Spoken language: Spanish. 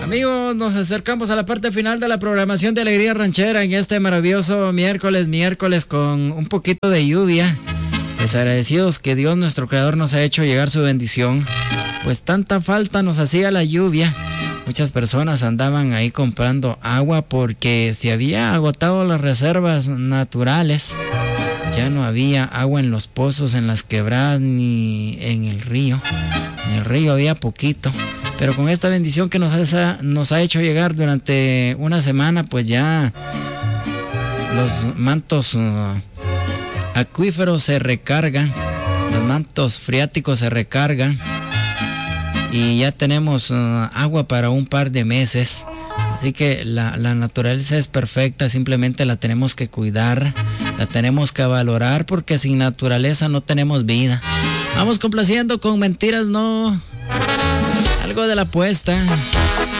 Amigos, nos acercamos a la parte final de la programación de Alegría Ranchera en este maravilloso miércoles con un poquito de lluvia. Pues agradecidos que Dios nuestro Creador nos ha hecho llegar su bendición. Pues tanta falta nos hacía la lluvia. Muchas personas andaban ahí comprando agua porque se había agotado las reservas naturales. Ya no había agua en los pozos, en las quebradas ni en el río. En el río había poquito. Pero con esta bendición que nos ha hecho llegar durante una semana, pues ya los mantos acuíferos se recargan, los mantos freáticos se recargan y ya tenemos agua para un par de meses. Así que la naturaleza es perfecta, simplemente la tenemos que cuidar, la tenemos que valorar, porque sin naturaleza no tenemos vida. Vamos complaciendo con Mentiras No, algo de la apuesta.